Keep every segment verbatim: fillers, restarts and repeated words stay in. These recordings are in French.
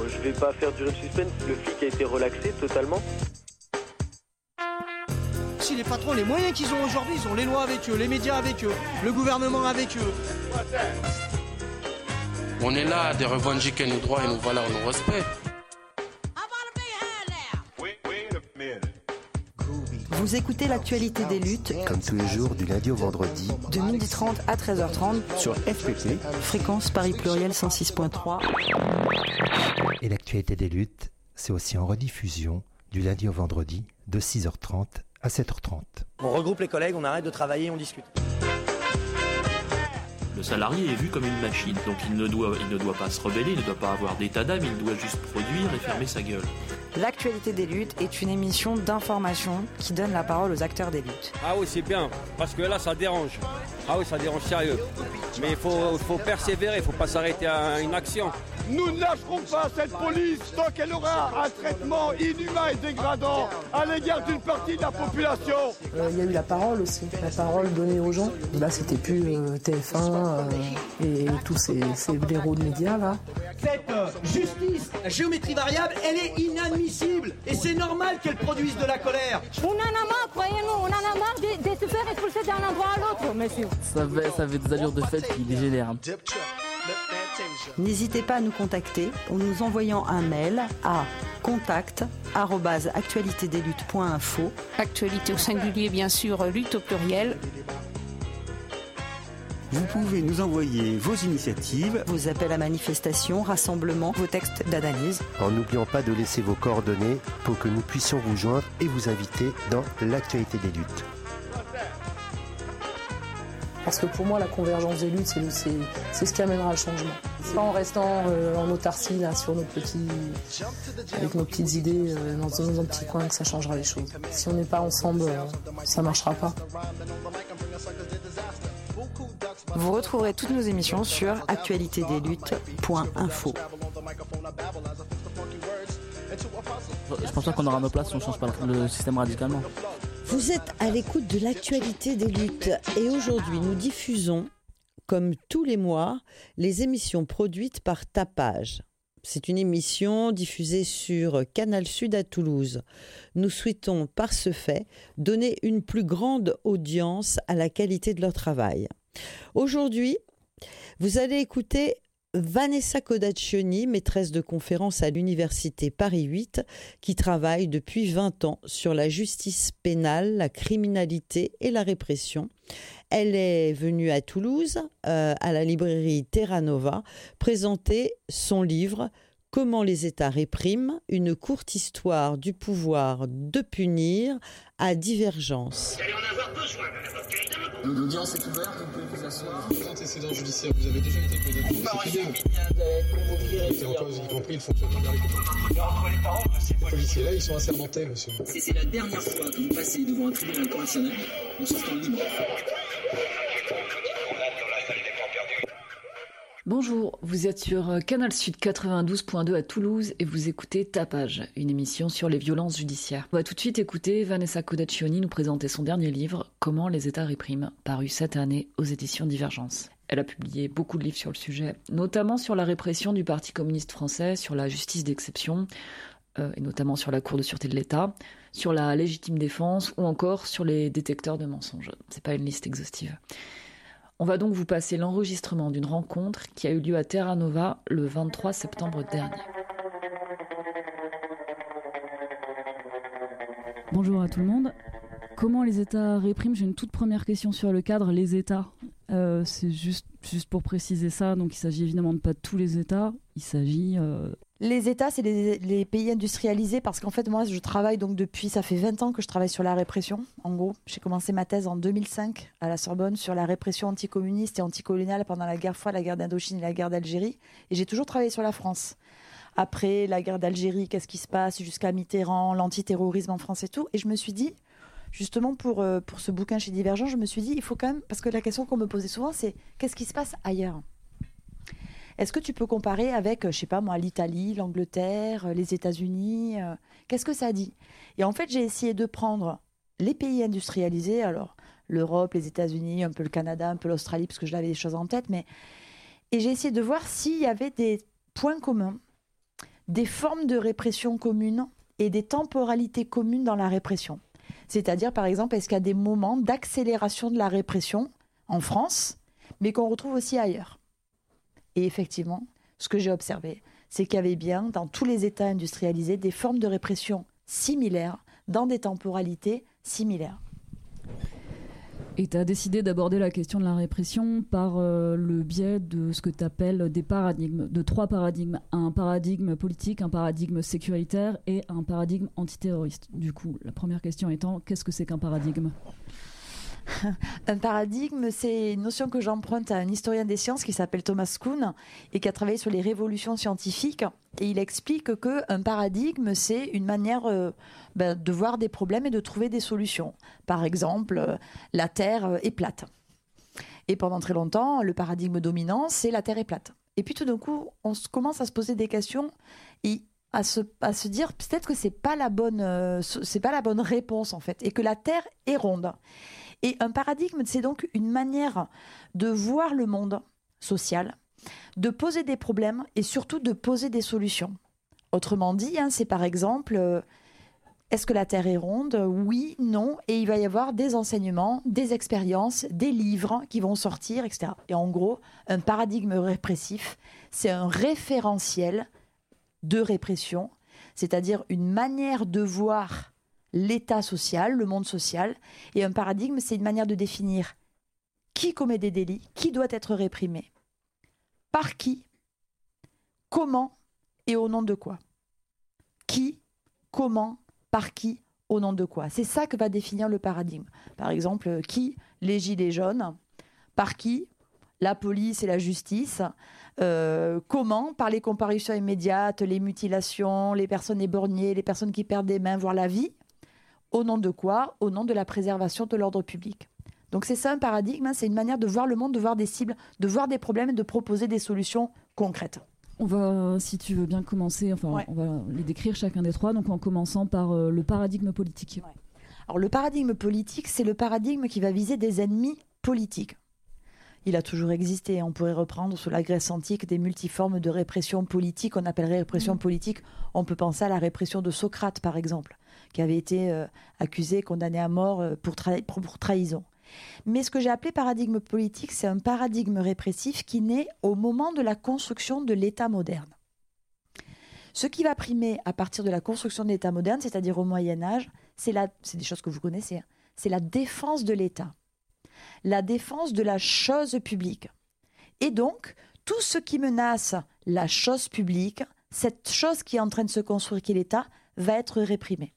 je vais pas faire durer le suspense, le flic a été relaxé totalement. Si les patrons, les moyens qu'ils ont aujourd'hui, ils ont les lois avec eux, les médias avec eux, le gouvernement avec eux. On est là de revendiquer nos droits et nos valeurs, nos respects. Vous écoutez l'actualité des luttes, comme tous les jours du lundi au vendredi, de midi trente à treize heures trente, sur F P P, fréquence Paris Pluriel cent six point trois. Et l'actualité des luttes, c'est aussi en rediffusion du lundi au vendredi de six heures trente à sept heures trente. On regroupe les collègues, on arrête de travailler, on discute. Le salarié est vu comme une machine, donc il ne doit, il ne doit pas se rebeller, il ne doit pas avoir d'état d'âme, il doit juste produire et fermer sa gueule. L'actualité des luttes est une émission d'information qui donne la parole aux acteurs des luttes. Ah oui, c'est bien, parce que là, ça dérange. Ah oui, ça dérange sérieux. Mais il faut, faut persévérer, il ne faut pas s'arrêter à une action. Nous ne lâcherons pas cette police tant qu'elle aura un traitement inhumain et dégradant à l'égard d'une partie de la population. Il euh, y a eu la parole aussi, la parole donnée aux gens. Là, c'était plus euh, T F un euh, et tous ces, ces blaireaux de médias là. Cette euh, justice, la géométrie variable, elle est inadmissible et c'est normal qu'elle produise de la colère. On en a marre, croyez-nous, on en a marre de, de se faire expulser d'un endroit à l'autre, monsieur. Ça avait, ça avait des allures de fête qui dégénèrent. N'hésitez pas à nous contacter en nous envoyant un mail à contact arobase actualité des luttes point info. Actualité au singulier, bien sûr, lutte au pluriel. Vous pouvez nous envoyer vos initiatives, vos appels à manifestation, rassemblements, vos textes d'analyse. En n'oubliant pas de laisser vos coordonnées pour que nous puissions vous joindre et vous inviter dans l'actualité des luttes. Parce que pour moi, la convergence des luttes, c'est, c'est, c'est ce qui amènera le changement. C'est pas en restant euh, en autarcie, là, sur nos petits, avec nos petites idées, euh, dans, dans un petit coin, que ça changera les choses. Si on n'est pas ensemble, euh, ça marchera pas. Vous retrouverez toutes nos émissions sur actualité des luttes point info. Je pense pas qu'on aura nos places si on change pas le système radicalement. Vous êtes à l'écoute de l'actualité des luttes et aujourd'hui nous diffusons, comme tous les mois, les émissions produites par Tapage. C'est une émission diffusée sur Canal Sud à Toulouse. Nous souhaitons par ce fait donner une plus grande audience à la qualité de leur travail. Aujourd'hui, vous allez écouter Vanessa Codaccioni, maîtresse de conférence à l'Université Paris huit, qui travaille depuis vingt ans sur la justice pénale, la criminalité et la répression. Elle est venue à Toulouse, euh, à la librairie Terra Nova, présenter son livre « Comment les États répriment, une courte histoire du pouvoir de punir à divergence ». L'audience est ouverte, vous pouvez vous asseoir. Antécédents judiciaires, vous avez déjà été condamné. C'est encore, y compris le fonctionnement de la République. Entre les parents de ces policiers là, ils sont assermentés, monsieur. C'est, c'est la dernière fois que vous passez devant un tribunal correctionnel en sortant libre. Bonjour, vous êtes sur Canal Sud quatre-vingt-douze point deux à Toulouse et vous écoutez Tapage, une émission sur les violences judiciaires. On va tout de suite écouter Vanessa Codaccioni nous présenter son dernier livre, Comment les États répriment, paru cette année aux éditions Divergence. Elle a publié beaucoup de livres sur le sujet, notamment sur la répression du Parti communiste français, sur la justice d'exception, euh, et notamment sur la Cour de sûreté de l'État, sur la légitime défense ou encore sur les détecteurs de mensonges. C'est pas une liste exhaustive. On va donc vous passer l'enregistrement d'une rencontre qui a eu lieu à Terra Nova le vingt-trois septembre dernier. Bonjour à tout le monde. Comment les États répriment ? J'ai une toute première question sur le cadre, les États. Euh, c'est juste, juste pour préciser ça, donc il ne s'agit évidemment de pas de tous les États, il s'agit... Euh... Les États, c'est les, les pays industrialisés, parce qu'en fait, moi, je travaille donc depuis, ça fait vingt ans que je travaille sur la répression, en gros. J'ai commencé ma thèse en deux mille cinq à la Sorbonne sur la répression anticommuniste et anticoloniale pendant la guerre froide, la guerre d'Indochine et la guerre d'Algérie. Et j'ai toujours travaillé sur la France. Après la guerre d'Algérie, qu'est-ce qui se passe jusqu'à Mitterrand, l'antiterrorisme en France et tout. Et je me suis dit, justement, pour, euh, pour ce bouquin chez Divergent, je me suis dit, il faut quand même, parce que la question qu'on me posait souvent, c'est qu'est-ce qui se passe ailleurs ? Est-ce que tu peux comparer avec, je sais pas moi, l'Italie, l'Angleterre, les États-Unis euh, Qu'est-ce que ça dit ? Et en fait, j'ai essayé de prendre les pays industrialisés, alors l'Europe, les États-Unis, un peu le Canada, un peu l'Australie, parce que je l'avais des choses en tête, mais et j'ai essayé de voir s'il y avait des points communs, des formes de répression communes et des temporalités communes dans la répression. C'est-à-dire, par exemple, est-ce qu'il y a des moments d'accélération de la répression en France, mais qu'on retrouve aussi ailleurs. Et effectivement, ce que j'ai observé, c'est qu'il y avait bien, dans tous les États industrialisés, des formes de répression similaires, dans des temporalités similaires. Et tu as décidé d'aborder la question de la répression par euh, le biais de ce que tu appelles des paradigmes, de trois paradigmes. Un paradigme politique, un paradigme sécuritaire et un paradigme antiterroriste. Du coup, la première question étant, qu'est-ce que c'est qu'un paradigme ? Un paradigme, c'est une notion que j'emprunte à un historien des sciences qui s'appelle Thomas Kuhn et qui a travaillé sur les révolutions scientifiques. Et il explique qu'un paradigme, c'est une manière euh, ben, de voir des problèmes et de trouver des solutions. Par exemple, euh, la Terre est plate. Et pendant très longtemps, le paradigme dominant, c'est la Terre est plate. Et puis tout d'un coup, on commence à se poser des questions et à se, à se dire peut-être que c'est pas la bonne, euh, c'est pas la bonne réponse en fait, et que la Terre est ronde. Et un paradigme, c'est donc une manière de voir le monde social, de poser des problèmes et surtout de poser des solutions. Autrement dit, hein, c'est par exemple, euh, est-ce que la Terre est ronde ? Oui, non. Et il va y avoir des enseignements, des expériences, des livres qui vont sortir, et cetera. Et en gros, un paradigme répressif, c'est un référentiel de répression, c'est-à-dire une manière de voir l'état social, le monde social. Et un paradigme, c'est une manière de définir qui commet des délits, qui doit être réprimé, par qui, comment et au nom de quoi. Qui, comment, par qui, au nom de quoi. C'est ça que va définir le paradigme. Par exemple, qui, les gilets jaunes, par qui, la police et la justice, euh, comment, par les comparutions immédiates, les mutilations, les personnes éborgnées, les personnes qui perdent des mains, voire la vie. Au nom de quoi ? Au nom de la préservation de l'ordre public. Donc c'est ça un paradigme, hein, c'est une manière de voir le monde, de voir des cibles, de voir des problèmes et de proposer des solutions concrètes. On va, si tu veux bien commencer, enfin ouais. on va les décrire chacun des trois, donc en commençant par euh, le paradigme politique. Ouais. Alors le paradigme politique, c'est le paradigme qui va viser des ennemis politiques. Il a toujours existé, on pourrait reprendre sous la Grèce antique des multiformes de répression politique, on appellerait répression mmh. politique. On peut penser à la répression de Socrate par exemple, qui avait été euh, accusé, condamné à mort euh, pour, tra- pour, pour trahison. Mais ce que j'ai appelé paradigme politique, c'est un paradigme répressif qui naît au moment de la construction de l'État moderne. Ce qui va primer à partir de la construction de l'État moderne, c'est-à-dire au Moyen-Âge, c'est, la, c'est des choses que vous connaissez, hein, c'est la défense de l'État, la défense de la chose publique. Et donc, tout ce qui menace la chose publique, cette chose qui est en train de se construire, qui est l'État, va être réprimé.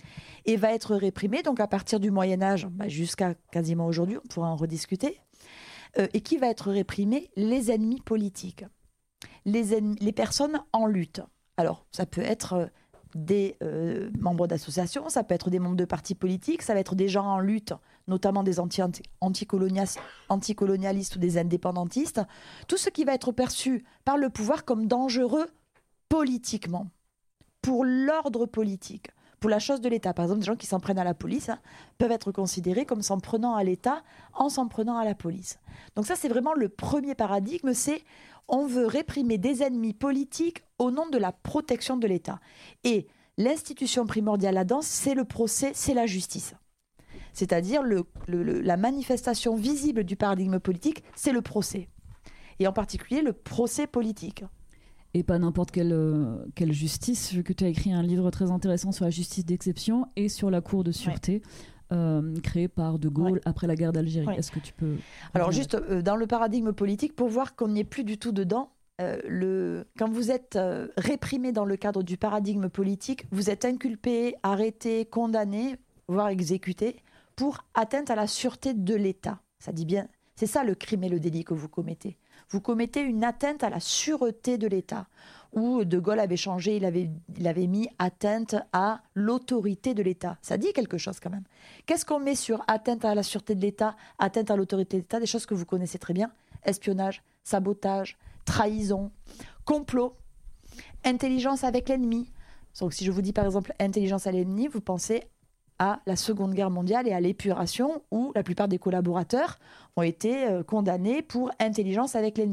Et va être réprimé, donc à partir du Moyen-Âge bah, jusqu'à quasiment aujourd'hui, on pourra en rediscuter, euh, et qui va être réprimé les ennemis politiques, les, ennemis, les personnes en lutte. Alors, ça peut être des euh, membres d'associations, ça peut être des membres de partis politiques, ça va être des gens en lutte, notamment des anti- anticolonialistes, anticolonialistes ou des indépendantistes, tout ce qui va être perçu par le pouvoir comme dangereux politiquement, pour l'ordre politique. Pour la chose de l'État. Par exemple, des gens qui s'en prennent à la police hein, peuvent être considérés comme s'en prenant à l'État en s'en prenant à la police. Donc ça, c'est vraiment le premier paradigme, c'est on veut réprimer des ennemis politiques au nom de la protection de l'État. Et l'institution primordiale là-dedans, c'est le procès, c'est la justice. C'est-à-dire le, le, le, la manifestation visible du paradigme politique, c'est le procès. Et en particulier, le procès politique. Et pas n'importe quelle, euh, quelle justice, vu que tu as écrit un livre très intéressant sur la justice d'exception et sur la Cour de sûreté, ouais. euh, créée par De Gaulle ouais. après la guerre d'Algérie. Ouais. Est-ce que tu peux... Alors juste, euh, dans le paradigme politique, pour voir qu'on n'y est plus du tout dedans, euh, le... quand vous êtes euh, réprimé dans le cadre du paradigme politique, vous êtes inculpé, arrêté, condamné, voire exécuté, pour atteinte à la sûreté de l'État. Ça dit bien, c'est ça le crime et le délit que vous commettez. Vous commettez une atteinte à la sûreté de l'État. Où De Gaulle avait changé, il avait, il avait mis atteinte à l'autorité de l'État. Ça dit quelque chose quand même. Qu'est-ce qu'on met sur atteinte à la sûreté de l'État, atteinte à l'autorité de l'État? Des choses que vous connaissez très bien. Espionnage, sabotage, trahison, complot, intelligence avec l'ennemi. Donc si je vous dis par exemple intelligence à l'ennemi, vous pensez à la Seconde Guerre mondiale et à l'épuration où la plupart des collaborateurs ont été euh, condamnés pour intelligence avec l'ennemi.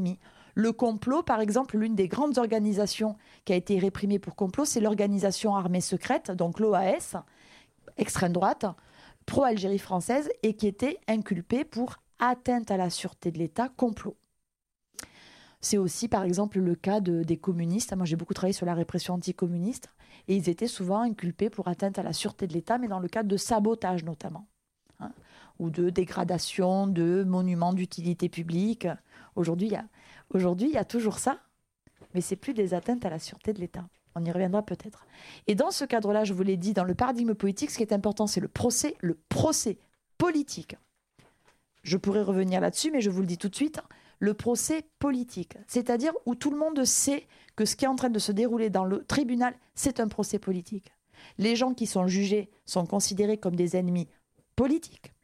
Le complot, par exemple, l'une des grandes organisations qui a été réprimée pour complot, c'est l'organisation armée secrète, donc l'O A S, extrême droite, pro-Algérie française, et qui était inculpée pour atteinte à la sûreté de l'État, complot. C'est aussi, par exemple, le cas de, des communistes. Moi, j'ai beaucoup travaillé sur la répression anticommuniste, et ils étaient souvent inculpés pour atteinte à la sûreté de l'État, mais dans le cadre de sabotage notamment, hein, ou de dégradation de monuments d'utilité publique. Aujourd'hui, il y a, aujourd'hui, il y a toujours ça, mais c'est plus des atteintes à la sûreté de l'État. On y reviendra peut-être. Et dans ce cadre-là, je vous l'ai dit, dans le paradigme politique, ce qui est important, c'est le procès, le procès politique. Je pourrais revenir là-dessus, mais je vous le dis tout de suite, le procès politique, c'est-à-dire où tout le monde sait que ce qui est en train de se dérouler dans le tribunal, c'est un procès politique. Les gens qui sont jugés sont considérés comme des ennemis politiques.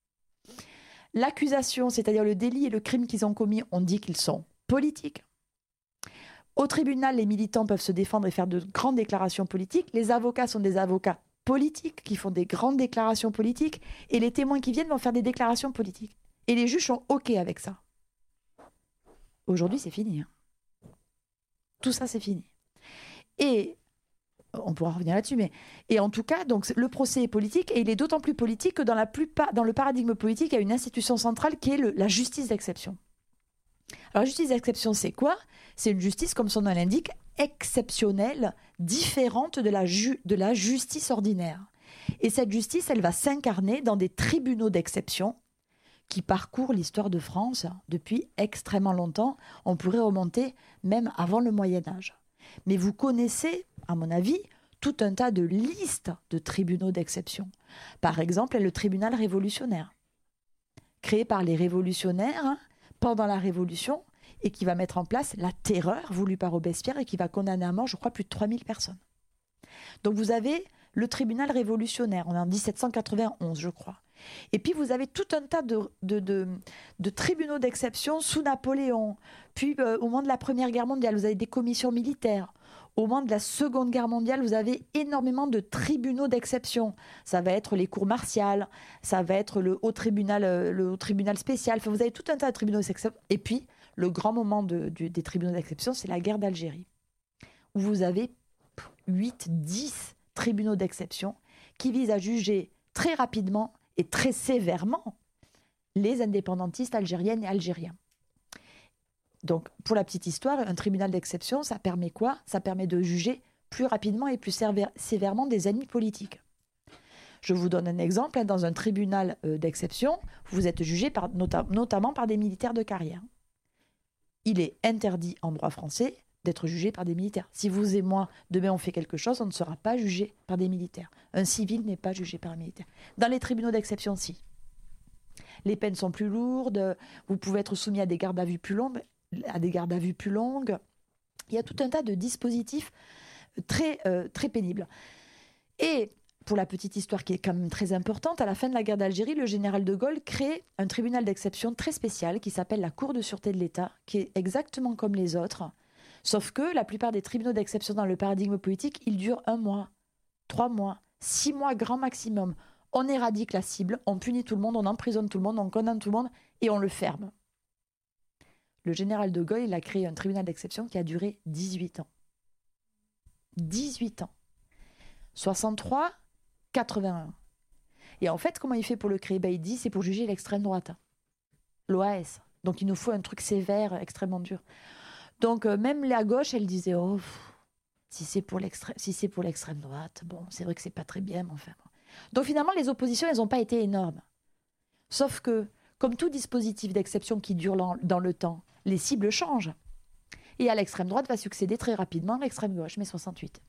L'accusation, c'est-à-dire le délit et le crime qu'ils ont commis, on dit qu'ils sont politiques. Au tribunal, les militants peuvent se défendre et faire de grandes déclarations politiques. Les avocats sont des avocats politiques qui font des grandes déclarations politiques et les témoins qui viennent vont faire des déclarations politiques. Et les juges sont OK avec ça. Aujourd'hui, c'est fini. Hein. Tout ça, c'est fini. Et on pourra revenir là-dessus, mais et en tout cas, donc le procès est politique et il est d'autant plus politique que dans la plupart, dans le paradigme politique, il y a une institution centrale qui est le, la justice d'exception. Alors, la justice d'exception, c'est quoi ? C'est une justice, comme son nom l'indique, exceptionnelle, différente de la, ju- de la justice ordinaire. Et cette justice, elle va s'incarner dans des tribunaux d'exception qui parcourent l'histoire de France depuis extrêmement longtemps. On pourrait remonter même avant le Moyen-Âge. Mais vous connaissez, à mon avis, tout un tas de listes de tribunaux d'exception. Par exemple, le tribunal révolutionnaire, créé par les révolutionnaires hein, pendant la Révolution, et qui va mettre en place la terreur voulue par Robespierre et qui va condamner à mort, je crois, plus de trois mille personnes. Donc vous avez le tribunal révolutionnaire, on est en dix-sept cent quatre-vingt-onze, je crois. Et puis vous avez tout un tas de, de, de, de tribunaux d'exception sous Napoléon. Puis euh, au moment de la Première Guerre mondiale, vous avez des commissions militaires. Au moment de la Seconde Guerre mondiale, vous avez énormément de tribunaux d'exception. Ça va être les cours martiales, ça va être le haut tribunal, euh, le haut tribunal spécial. Enfin, vous avez tout un tas de tribunaux d'exception. Et puis, le grand moment de, de, des tribunaux d'exception, c'est la guerre d'Algérie, où vous avez huit, dix tribunaux d'exception qui visent à juger très rapidement et très sévèrement les indépendantistes algériennes et algériens. Donc, pour la petite histoire, un tribunal d'exception, ça permet quoi ? Ça permet de juger plus rapidement et plus sévèrement des ennemis politiques. Je vous donne un exemple. Dans un tribunal d'exception, vous êtes jugé par, nota- notamment par des militaires de carrière. Il est interdit en droit français d'être jugé par des militaires. Si vous et moi, demain, on fait quelque chose, on ne sera pas jugé par des militaires. Un civil n'est pas jugé par un militaire. Dans les tribunaux d'exception, si. Les peines sont plus lourdes, vous pouvez être soumis à des gardes à vue plus longues, à des gardes à vue plus longues. Il y a tout un tas de dispositifs très, euh, très pénibles. Et pour la petite histoire qui est quand même très importante, à la fin de la guerre d'Algérie, le général de Gaulle crée un tribunal d'exception très spécial qui s'appelle la Cour de sûreté de l'État, qui est exactement comme les autres, sauf que la plupart des tribunaux d'exception dans le paradigme politique, ils durent un mois, trois mois, six mois grand maximum. On éradique la cible, on punit tout le monde, on emprisonne tout le monde, on condamne tout le monde et on le ferme. Le général de Gaulle, il a créé un tribunal d'exception qui a duré dix-huit ans. dix-huit ans. soixante-trois, quatre-vingt-un. Et en fait, comment il fait pour le créer ? Ben, il dit c'est pour juger l'extrême droite. L'O A S. Donc il nous faut un truc sévère, extrêmement dur. Donc euh, même la gauche, elle disait oh, pff, si c'est pour l'extrême, si c'est pour l'extrême droite, bon, c'est vrai que c'est pas très bien, mais enfin. Bon. Donc finalement, les oppositions, elles n'ont pas été énormes. Sauf que, comme tout dispositif d'exception qui dure dans le temps, les cibles changent. Et à l'extrême droite va succéder très rapidement l'extrême gauche, mai soixante-huit.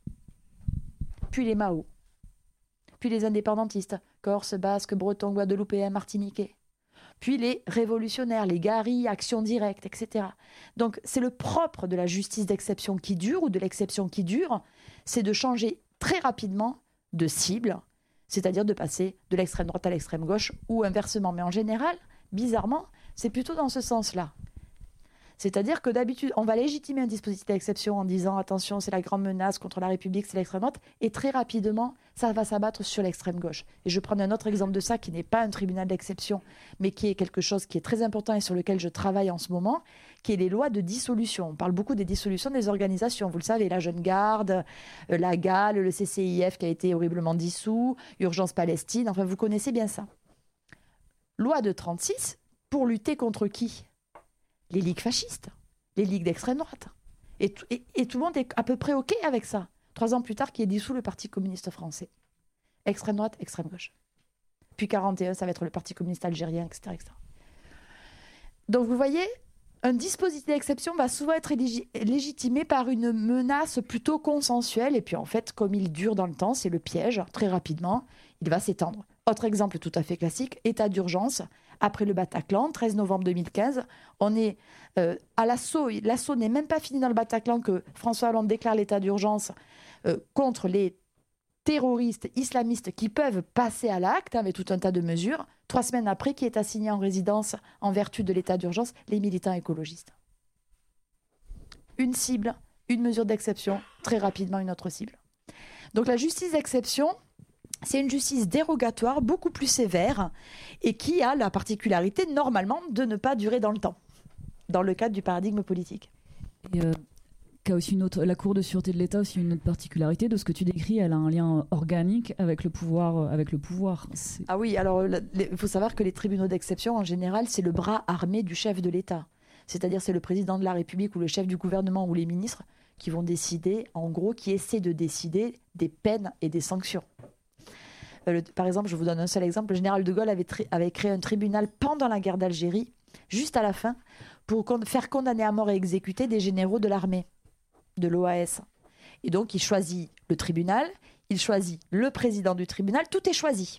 Puis les Mao. Puis les indépendantistes, Corse, Basque, Breton, Guadeloupéens, Martiniquais. Puis les révolutionnaires, les Gary, Action Directe, et cetera. Donc c'est le propre de la justice d'exception qui dure, ou de l'exception qui dure, c'est de changer très rapidement de cible, c'est-à-dire de passer de l'extrême droite à l'extrême gauche, ou inversement. Mais en général, bizarrement, c'est plutôt dans ce sens-là. C'est-à-dire que d'habitude, on va légitimer un dispositif d'exception en disant attention, c'est la grande menace contre la République, c'est l'extrême droite, et très rapidement, ça va s'abattre sur l'extrême gauche. Et je prends un autre exemple de ça qui n'est pas un tribunal d'exception, mais qui est quelque chose qui est très important et sur lequel je travaille en ce moment, qui est les lois de dissolution. On parle beaucoup des dissolutions des organisations. Vous le savez, la Jeune Garde, euh, la G A L, le C C I F qui a été horriblement dissous, Urgence Palestine, enfin vous connaissez bien ça. Loi de trente-six, pour lutter contre qui ? Les ligues fascistes, les ligues d'extrême droite. Et, t- et, et tout le monde est à peu près OK avec ça. Trois ans plus tard, qui est dissous le Parti communiste français. Extrême droite, extrême gauche. Puis quarante et un, ça va être le Parti communiste algérien, et cetera, et cetera. Donc vous voyez, un dispositif d'exception va souvent être lég- légitimé par une menace plutôt consensuelle. Et puis en fait, comme il dure dans le temps, c'est le piège, très rapidement, il va s'étendre. Autre exemple tout à fait classique, état d'urgence. Après le Bataclan, treize novembre deux mille quinze, on est euh, à l'assaut. L'assaut n'est même pas fini dans le Bataclan que François Hollande déclare l'état d'urgence euh, contre les terroristes islamistes qui peuvent passer à l'acte avec tout un tas de mesures. Trois semaines après, qui est assigné en résidence en vertu de l'état d'urgence, les militants écologistes. Une cible, une mesure d'exception, très rapidement une autre cible. Donc la justice d'exception, c'est une justice dérogatoire, beaucoup plus sévère, et qui a la particularité, normalement, de ne pas durer dans le temps, dans le cadre du paradigme politique. Et euh, qu'a aussi une autre, la Cour de sûreté de l'État a aussi une autre particularité. De ce que tu décris, elle a un lien organique avec le pouvoir. Avec le pouvoir. C'est... Ah oui, alors il faut savoir que les tribunaux d'exception, en général, c'est le bras armé du chef de l'État. C'est-à-dire c'est le président de la République ou le chef du gouvernement ou les ministres qui vont décider, en gros, qui essaient de décider des peines et des sanctions. Le, par exemple, je vous donne un seul exemple. Le général de Gaulle avait, tri- avait créé un tribunal pendant la guerre d'Algérie, juste à la fin, pour con- faire condamner à mort et exécuter des généraux de l'armée, de l'O A S. Et donc, il choisit le tribunal, il choisit le président du tribunal, tout est choisi.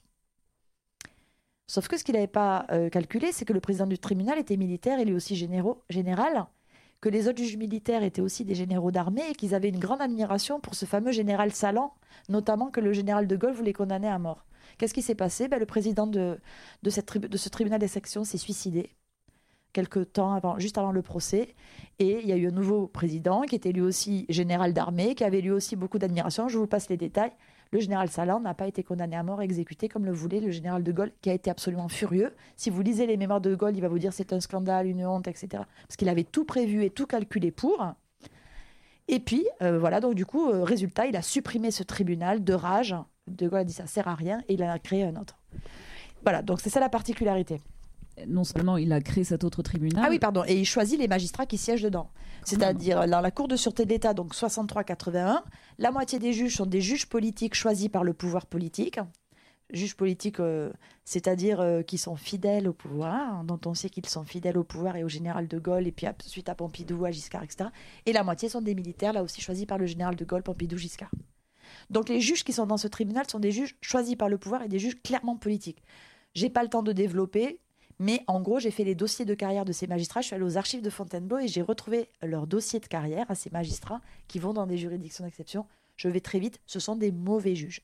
Sauf que ce qu'il n'avait pas euh, calculé, c'est que le président du tribunal était militaire et lui aussi généraux, général, que les autres juges militaires étaient aussi des généraux d'armée et qu'ils avaient une grande admiration pour ce fameux général Salan, notamment que le général de Gaulle voulait condamner à mort. Qu'est-ce qui s'est passé ? Ben, le président de, de, cette tribu, de ce tribunal d'exception s'est suicidé quelque temps avant, juste avant le procès. Et il y a eu un nouveau président qui était lui aussi général d'armée, qui avait lui aussi beaucoup d'admiration. Je vous passe les détails. Le général Salan n'a pas été condamné à mort, exécuté comme le voulait le général de Gaulle, qui a été absolument furieux. Si vous lisez les mémoires de Gaulle, il va vous dire c'est un scandale, une honte, et cetera. Parce qu'il avait tout prévu et tout calculé pour. Et puis, euh, voilà, donc du coup, euh, résultat, il a supprimé ce tribunal de rage. De Gaulle a dit ça sert à rien et il en a créé un autre. Voilà, donc c'est ça la particularité. Non seulement il a créé cet autre tribunal... Ah oui, pardon, et il choisit les magistrats qui siègent dedans. C'est-à-dire, dans la Cour de sûreté de l'État, donc soixante-trois quatre-vingt-un, la moitié des juges sont des juges politiques choisis par le pouvoir politique. Juges politiques, euh, c'est-à-dire euh, qui sont fidèles au pouvoir, dont on sait qu'ils sont fidèles au pouvoir et au général de Gaulle, et puis ensuite à Pompidou, à Giscard, et cetera. Et la moitié sont des militaires, là aussi choisis par le général de Gaulle, Pompidou, Giscard. Donc les juges qui sont dans ce tribunal sont des juges choisis par le pouvoir et des juges clairement politiques. J'ai pas le temps de développer, mais en gros, j'ai fait les dossiers de carrière de ces magistrats. Je suis allée aux archives de Fontainebleau et j'ai retrouvé leur dossier de carrière à ces magistrats qui vont dans des juridictions d'exception. Je vais très vite, ce sont des mauvais juges.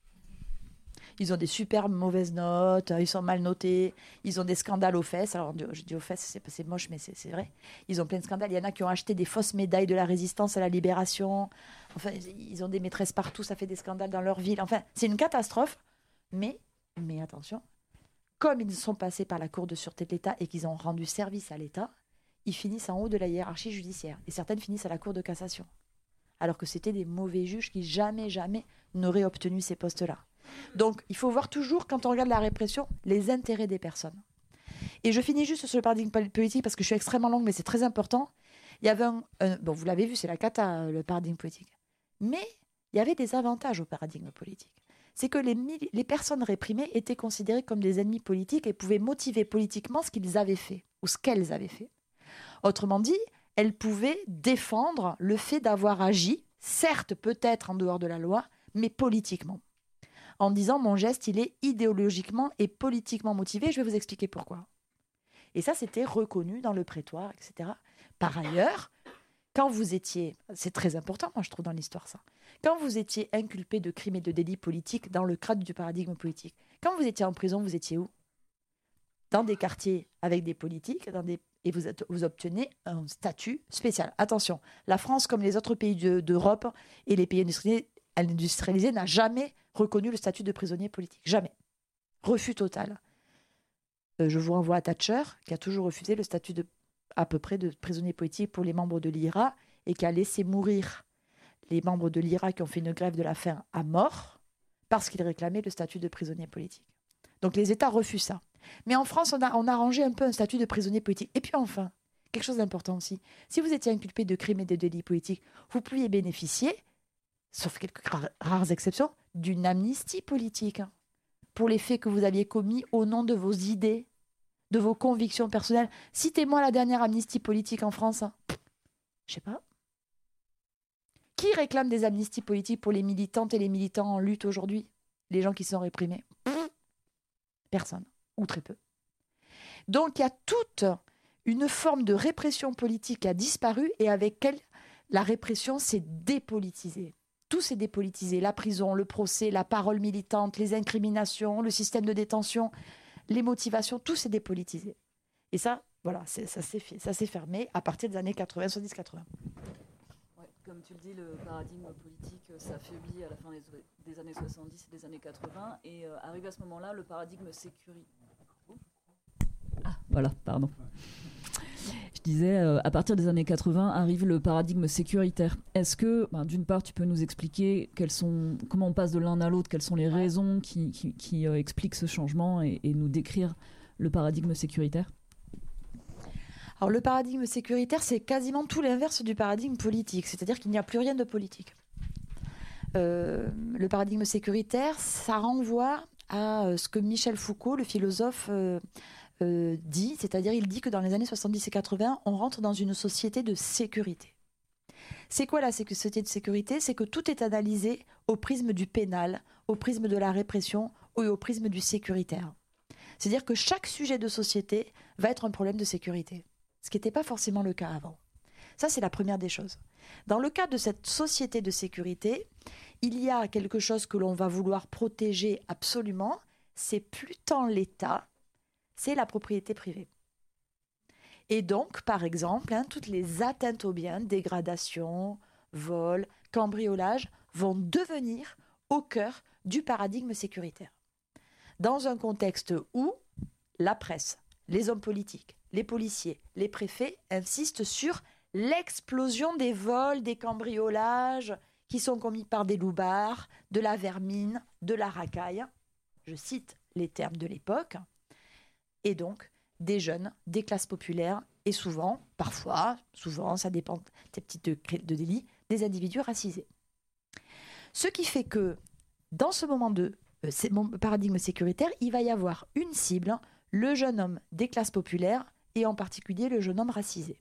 Ils ont des super mauvaises notes, ils sont mal notés, ils ont des scandales aux fesses. Alors, je dis aux fesses, c'est, c'est moche, mais c'est, c'est vrai. Ils ont plein de scandales. Il y en a qui ont acheté des fausses médailles de la résistance à la libération. Enfin, ils ont des maîtresses partout, ça fait des scandales dans leur ville. Enfin, c'est une catastrophe. Mais, mais attention, comme ils sont passés par la Cour de sûreté de l'État et qu'ils ont rendu service à l'État, ils finissent en haut de la hiérarchie judiciaire. Et certaines finissent à la Cour de cassation. Alors que c'était des mauvais juges qui jamais, jamais n'auraient obtenu ces postes-là. Donc, il faut voir toujours, quand on regarde la répression, les intérêts des personnes. Et je finis juste sur le paradigme politique parce que je suis extrêmement longue, mais c'est très important. Il y avait un, un, bon, vous l'avez vu, c'est la cata, le paradigme politique. Mais il y avait des avantages au paradigme politique. C'est que les, les personnes réprimées étaient considérées comme des ennemis politiques et pouvaient motiver politiquement ce qu'ils avaient fait ou ce qu'elles avaient fait. Autrement dit, elles pouvaient défendre le fait d'avoir agi, certes peut-être en dehors de la loi, mais politiquement. En disant mon geste, il est idéologiquement et politiquement motivé, je vais vous expliquer pourquoi. Et ça, c'était reconnu dans le prétoire, et cetera. Par ailleurs, quand vous étiez, c'est très important, moi je trouve dans l'histoire ça, quand vous étiez inculpé de crimes et de délits politiques dans le cadre du paradigme politique, quand vous étiez en prison, vous étiez où ? Dans des quartiers avec des politiques, dans des et vous, êtes, vous obtenez un statut spécial. Attention, la France, comme les autres pays de, d'Europe et les pays industrialisés, industrialisés, n'a jamais reconnu le statut de prisonnier politique. Jamais. Refus total. Euh, je vous renvoie à Thatcher, qui a toujours refusé le statut de, à peu près de prisonnier politique pour les membres de l'I R A et qui a laissé mourir les membres de l'I R A qui ont fait une grève de la faim à mort parce qu'ils réclamaient le statut de prisonnier politique. Donc les États refusent ça. Mais en France, on a, on a rangé un peu un statut de prisonnier politique. Et puis enfin, quelque chose d'important aussi, si vous étiez inculpé de crimes et de délits politiques, vous pouviez bénéficier, sauf quelques rares, rares exceptions, d'une amnistie politique pour les faits que vous aviez commis au nom de vos idées, de vos convictions personnelles. Citez-moi la dernière amnistie politique en France. Je sais pas. Qui réclame des amnisties politiques pour les militantes et les militants en lutte aujourd'hui? Les gens qui sont réprimés? Personne, ou très peu. Donc il y a toute une forme de répression politique qui a disparu et avec elle, la répression s'est dépolitisée. Tout s'est dépolitisé. La prison, le procès, la parole militante, les incriminations, le système de détention, les motivations, tout s'est dépolitisé. Et ça, voilà, c'est, ça, s'est, ça s'est fermé à partir des années quatre-vingts, soixante-dix quatre-vingts. Comme tu le dis, le paradigme politique s'affaiblit à la fin des, des années soixante-dix et des années quatre-vingts. Et euh, arrive à ce moment-là, le paradigme sécuritaire. Ah, voilà, pardon. Je disais, euh, à partir des années quatre-vingts, arrive le paradigme sécuritaire. Est-ce que, ben, d'une part, tu peux nous expliquer quelles sont, comment on passe de l'un à l'autre, quelles sont les raisons qui, qui, qui euh, expliquent ce changement et, et nous décrire le paradigme sécuritaire ? Alors, le paradigme sécuritaire, c'est quasiment tout l'inverse du paradigme politique, c'est-à-dire qu'il n'y a plus rien de politique. Euh, le paradigme sécuritaire, ça renvoie à ce que Michel Foucault, le philosophe, euh, euh, dit, c'est-à-dire il dit que dans les années soixante-dix et quatre-vingts, on rentre dans une société de sécurité. C'est quoi la société de sécurité? C'est que tout est analysé au prisme du pénal, au prisme de la répression et au prisme du sécuritaire. C'est-à-dire que chaque sujet de société va être un problème de sécurité. Ce qui n'était pas forcément le cas avant. Ça, c'est la première des choses. Dans le cas de cette société de sécurité, il y a quelque chose que l'on va vouloir protéger absolument, c'est plus tant l'État, c'est la propriété privée. Et donc, par exemple, hein, toutes les atteintes aux biens, dégradation, vol, cambriolage, vont devenir au cœur du paradigme sécuritaire. Dans un contexte où la presse, les hommes politiques, les policiers, les préfets insistent sur l'explosion des vols, des cambriolages qui sont commis par des loupards, de la vermine, de la racaille. Je cite les termes de l'époque. Et donc, des jeunes, des classes populaires et souvent, parfois, souvent, ça dépend des petits degrés de délit, des individus racisés. Ce qui fait que, dans ce moment de euh, paradigme sécuritaire, il va y avoir une cible, le jeune homme des classes populaires, et en particulier le jeune homme racisé,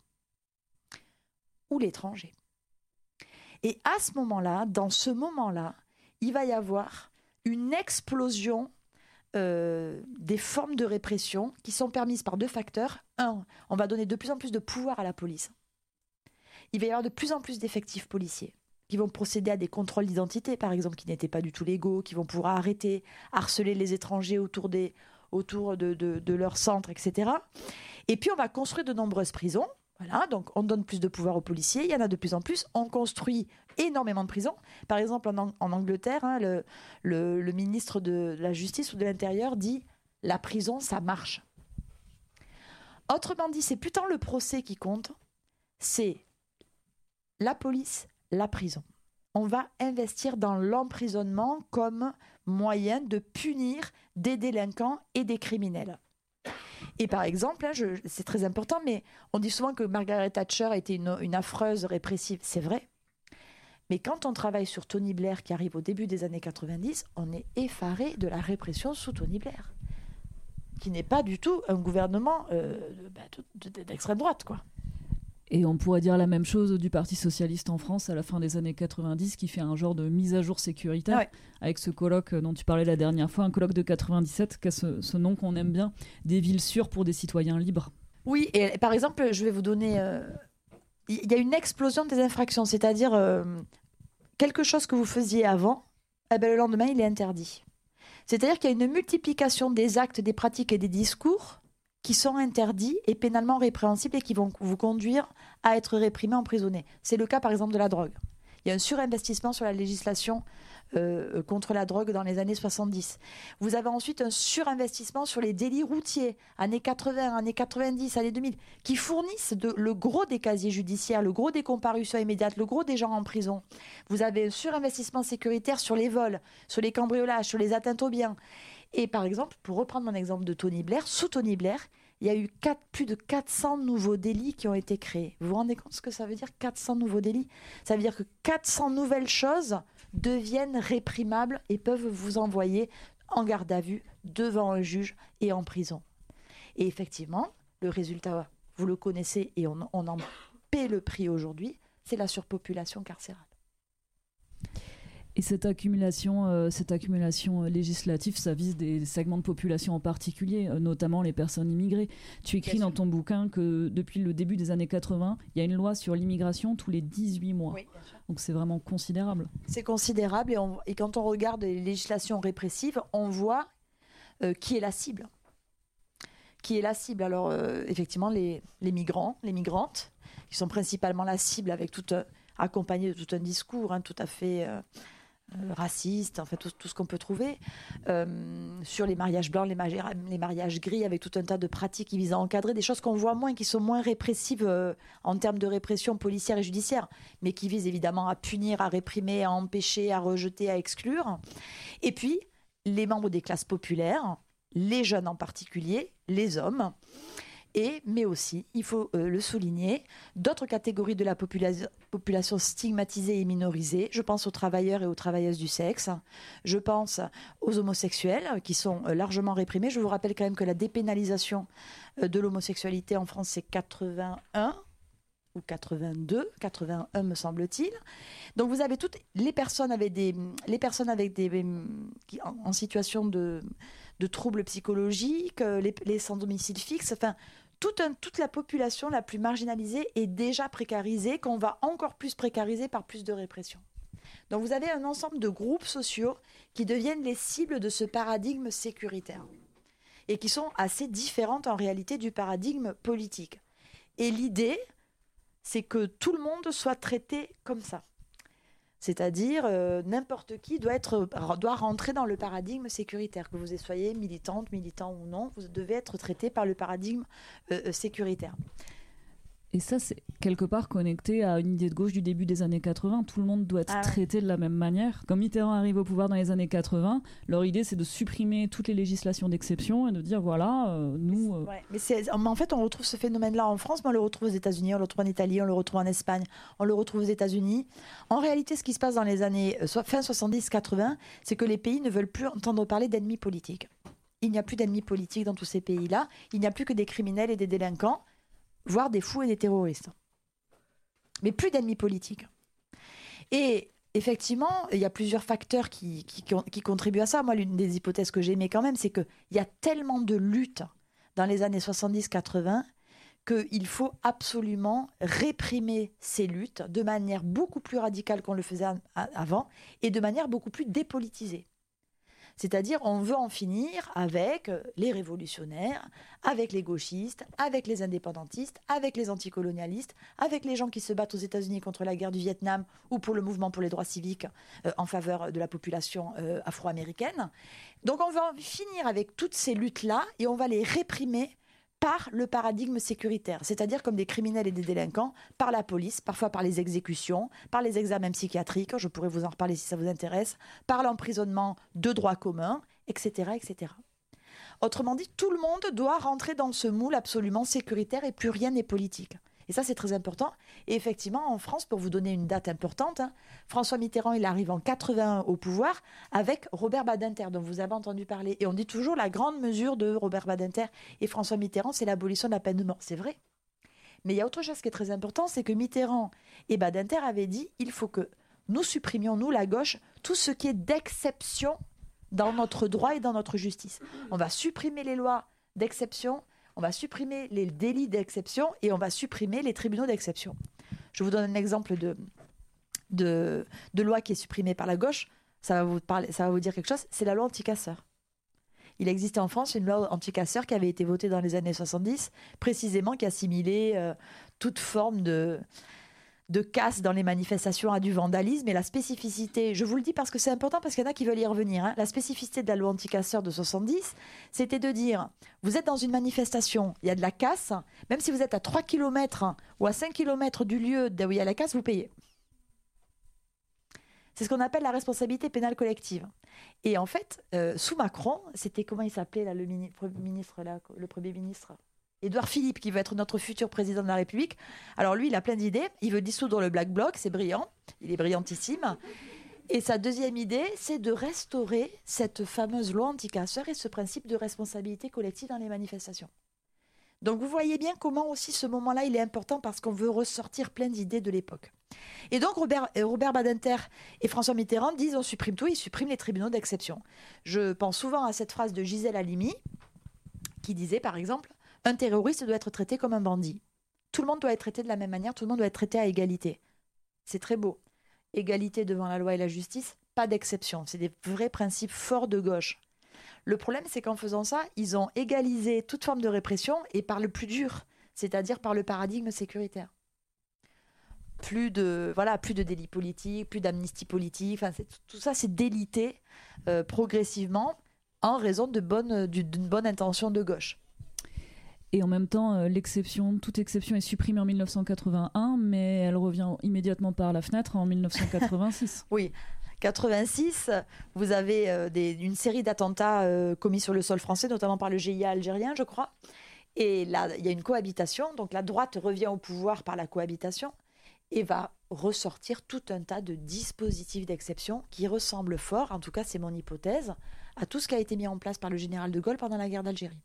ou l'étranger. Et à ce moment-là, dans ce moment-là, il va y avoir une explosion euh, des formes de répression qui sont permises par deux facteurs. Un, on va donner de plus en plus de pouvoir à la police. Il va y avoir de plus en plus d'effectifs policiers qui vont procéder à des contrôles d'identité, par exemple, qui n'étaient pas du tout légaux, qui vont pouvoir arrêter, harceler les étrangers autour des... autour de, de, de leur centre, et cetera. Et puis, on va construire de nombreuses prisons. Voilà, donc on donne plus de pouvoir aux policiers. Il y en a de plus en plus. On construit énormément de prisons. Par exemple, en, en Angleterre, hein, le, le, le ministre de la Justice ou de l'Intérieur dit « la prison, ça marche ». Autrement dit, c'est plus tant le procès qui compte, c'est la police, la prison. On va investir dans l'emprisonnement comme moyen de punir des délinquants et des criminels. Et par exemple, hein, je, c'est très important, mais on dit souvent que Margaret Thatcher a été une, une affreuse répressive. C'est vrai. Mais quand on travaille sur Tony Blair, qui arrive au début des années quatre-vingt-dix, on est effaré de la répression sous Tony Blair, qui n'est pas du tout un gouvernement euh, de, de, d'extrême droite, quoi. Et on pourrait dire la même chose du Parti socialiste en France à la fin des années quatre-vingt-dix, qui fait un genre de mise à jour sécuritaire, ouais. Avec ce colloque dont tu parlais la dernière fois, un colloque de quatre-vingt-dix-sept, qui a ce, ce nom qu'on aime bien, des villes sûres pour des citoyens libres. Oui, et par exemple, je vais vous donner... Euh, il y a une explosion des infractions, c'est-à-dire euh, quelque chose que vous faisiez avant, eh ben, le lendemain, il est interdit. C'est-à-dire qu'il y a une multiplication des actes, des pratiques et des discours qui sont interdits et pénalement répréhensibles et qui vont vous conduire à être réprimé, emprisonné. C'est le cas par exemple de la drogue. Il y a un surinvestissement sur la législation euh, contre la drogue dans les années soixante-dix. Vous avez ensuite un surinvestissement sur les délits routiers, années quatre-vingts, années quatre-vingt-dix, années deux mille, qui fournissent de, le gros des casiers judiciaires, le gros des comparutions immédiates, le gros des gens en prison. Vous avez un surinvestissement sécuritaire sur les vols, sur les cambriolages, sur les atteintes aux biens. Et par exemple, pour reprendre mon exemple de Tony Blair, sous Tony Blair, il y a eu quatre, plus de quatre cents nouveaux délits qui ont été créés. Vous vous rendez compte ce que ça veut dire, quatre cents nouveaux délits ? Ça veut dire que quatre cents nouvelles choses deviennent réprimables et peuvent vous envoyer en garde à vue, devant un juge et en prison. Et effectivement, le résultat, vous le connaissez et on, on en paie le prix aujourd'hui, c'est la surpopulation carcérale. Et cette accumulation, euh, cette accumulation législative, ça vise des segments de population en particulier, euh, notamment les personnes immigrées. Tu écris dans ton bouquin que depuis le début des années quatre-vingts, il y a une loi sur l'immigration tous les dix-huit mois. Oui, donc c'est vraiment considérable. C'est considérable et, on, et quand on regarde les législations répressives, on voit euh, qui est la cible. Qui est la cible. Alors euh, effectivement, les, les migrants, les migrantes, qui sont principalement la cible avec tout un, accompagné de tout un discours hein, tout à fait... Euh, Euh, racistes, en fait, tout, tout ce qu'on peut trouver, euh, sur les mariages blancs, les, mari- les mariages gris, avec tout un tas de pratiques qui visent à encadrer, des choses qu'on voit moins, qui sont moins répressives euh, en termes de répression policière et judiciaire, mais qui visent évidemment à punir, à réprimer, à empêcher, à rejeter, à exclure. Et puis, les membres des classes populaires, les jeunes en particulier, les hommes, et, mais aussi, il faut euh, le souligner, d'autres catégories de la popula- population stigmatisée et minorisée. Je pense aux travailleurs et aux travailleuses du sexe. Je pense aux homosexuels qui sont euh, largement réprimés. Je vous rappelle quand même que la dépénalisation euh, de l'homosexualité en France, c'est quatre-vingt-un ou quatre-vingt-deux, quatre-vingt-un me semble-t-il. Donc vous avez toutes les personnes avec des, les personnes avec des, qui, en, en situation de, de troubles psychologiques, les, les sans domicile fixe, enfin... Toute, un, toute la population la plus marginalisée est déjà précarisée, qu'on va encore plus précariser par plus de répression. Donc vous avez un ensemble de groupes sociaux qui deviennent les cibles de ce paradigme sécuritaire et qui sont assez différentes en réalité du paradigme politique. Et l'idée, c'est que tout le monde soit traité comme ça. C'est-à-dire, euh, n'importe qui doit, être, doit rentrer dans le paradigme sécuritaire. Que vous soyez militante, militant ou non, vous devez être traité par le paradigme euh, sécuritaire. Et ça, c'est quelque part connecté à une idée de gauche du début des années quatre-vingts. Tout le monde doit être ah, traité de la même manière. Quand Mitterrand arrive au pouvoir dans les années quatre-vingts, leur idée, c'est de supprimer toutes les législations d'exception et de dire, voilà, euh, nous... Euh... Ouais, mais, c'est, mais en fait, on retrouve ce phénomène-là en France, mais on le retrouve aux États-Unis, on le retrouve en Italie, on le retrouve en Espagne, on le retrouve aux États-Unis. En réalité, ce qui se passe dans les années euh, fin soixante-dix quatre-vingts, c'est que les pays ne veulent plus entendre parler d'ennemis politiques. Il n'y a plus d'ennemis politiques dans tous ces pays-là. Il n'y a plus que des criminels et des délinquants, voire des fous et des terroristes. Mais plus d'ennemis politiques. Et effectivement, il y a plusieurs facteurs qui, qui, qui contribuent à ça. Moi, l'une des hypothèses que j'aimais quand même, c'est qu'il y a tellement de luttes dans les années soixante-dix quatre-vingts qu'il faut absolument réprimer ces luttes de manière beaucoup plus radicale qu'on le faisait avant et de manière beaucoup plus dépolitisée. C'est-à-dire, on veut en finir avec les révolutionnaires, avec les gauchistes, avec les indépendantistes, avec les anticolonialistes, avec les gens qui se battent aux États-Unis contre la guerre du Vietnam ou pour le mouvement pour les droits civiques euh, en faveur de la population euh, afro-américaine. Donc, on va en finir avec toutes ces luttes-là et on va les réprimer par le paradigme sécuritaire, c'est-à-dire comme des criminels et des délinquants, par la police, parfois par les exécutions, par les examens psychiatriques, je pourrais vous en reparler si ça vous intéresse, par l'emprisonnement de droit commun, et cetera, et cetera. Autrement dit, tout le monde doit rentrer dans ce moule absolument sécuritaire et plus rien n'est politique. Et ça, c'est très important. Et effectivement, en France, pour vous donner une date importante, hein, François Mitterrand, il arrive en quatre-vingt-un au pouvoir avec Robert Badinter, dont vous avez entendu parler. Et on dit toujours la grande mesure de Robert Badinter et François Mitterrand, c'est l'abolition de la peine de mort. C'est vrai. Mais il y a autre chose qui est très important, c'est que Mitterrand et Badinter avaient dit il faut que nous supprimions, nous, la gauche, tout ce qui est d'exception dans notre droit et dans notre justice. On va supprimer les lois d'exception, on va supprimer les délits d'exception et on va supprimer les tribunaux d'exception. Je vous donne un exemple de, de, de loi qui est supprimée par la gauche. Ça va vous parler, ça va vous dire quelque chose. C'est la loi anti-casseurs. Il existait en France une loi anti-casseurs qui avait été votée dans les années soixante-dix, précisément qui assimilait euh, toute forme de, de casse dans les manifestations à du vandalisme. Et la spécificité, je vous le dis parce que c'est important, parce qu'il y en a qui veulent y revenir, hein, la spécificité de la loi anti-casseurs de soixante-dix, c'était de dire, vous êtes dans une manifestation, il y a de la casse, même si vous êtes à trois kilomètres ou à cinq kilomètres du lieu où il y a la casse, vous payez. C'est ce qu'on appelle la responsabilité pénale collective. Et en fait, euh, sous Macron, c'était comment il s'appelait là, le, mini, ministre, là, le Premier ministre Édouard Philippe, qui veut être notre futur président de la République. Alors lui, il a plein d'idées. Il veut dissoudre le Black Bloc, c'est brillant. Il est brillantissime. Et sa deuxième idée, c'est de restaurer cette fameuse loi anti-casseurs et ce principe de responsabilité collective dans les manifestations. Donc vous voyez bien comment aussi ce moment-là, il est important parce qu'on veut ressortir plein d'idées de l'époque. Et donc Robert, Robert Badinter et François Mitterrand disent on supprime tout, ils suppriment les tribunaux d'exception. Je pense souvent à cette phrase de Gisèle Halimi qui disait par exemple « Un terroriste doit être traité comme un bandit. Tout le monde doit être traité de la même manière, tout le monde doit être traité à égalité. » C'est très beau. Égalité devant la loi et la justice, pas d'exception. C'est des vrais principes forts de gauche. Le problème, c'est qu'en faisant ça, ils ont égalisé toute forme de répression et par le plus dur, c'est-à-dire par le paradigme sécuritaire. Plus de, voilà, plus de délits politiques, plus d'amnistie politique, enfin, c'est, tout ça, c'est délité euh, progressivement en raison de bonne, d'une bonne intention de gauche. Et en même temps, euh, l'exception, toute exception est supprimée en dix-neuf cent quatre-vingt-un, mais elle revient immédiatement par la fenêtre en dix-neuf cent quatre-vingt-six. Oui. quatre-vingt-six, vous avez euh, des, une série d'attentats euh, commis sur le sol français, notamment par le G I A algérien, je crois. Et là, il y a une cohabitation. Donc la droite revient au pouvoir par la cohabitation et va ressortir tout un tas de dispositifs d'exception qui ressemblent fort, en tout cas c'est mon hypothèse, à tout ce qui a été mis en place par le général de Gaulle pendant la guerre d'Algérie.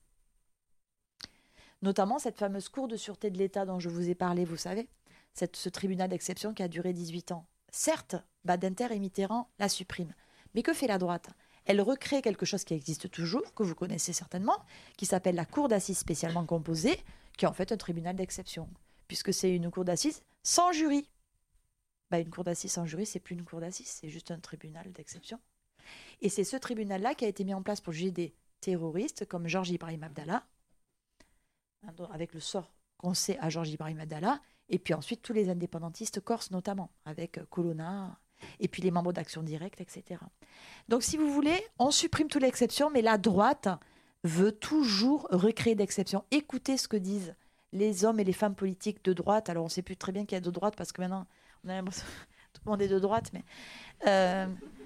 Notamment cette fameuse cour de sûreté de l'État dont je vous ai parlé, vous savez, cette, ce tribunal d'exception qui a duré dix-huit ans. Certes, Badinter et Mitterrand la suppriment. Mais que fait la droite ? Elle recrée quelque chose qui existe toujours, que vous connaissez certainement, qui s'appelle la cour d'assises spécialement composée, qui est en fait un tribunal d'exception, puisque c'est une cour d'assises sans jury. Bah, une cour d'assises sans jury, c'est plus une cour d'assises, c'est juste un tribunal d'exception. Et c'est ce tribunal-là qui a été mis en place pour juger des terroristes comme Georges Ibrahim Abdallah, avec le sort qu'on sait à Georges Ibrahim Abdallah, et puis ensuite tous les indépendantistes corses notamment, avec Colonna, et puis les membres d'Action Directe, et cetera. Donc si vous voulez, on supprime toute l'exception, mais la droite veut toujours recréer d'exceptions. Écoutez ce que disent les hommes et les femmes politiques de droite. Alors on ne sait plus très bien qu'il y a de droite, parce que maintenant, on a l'impression que tout le monde est de droite, mais... Euh,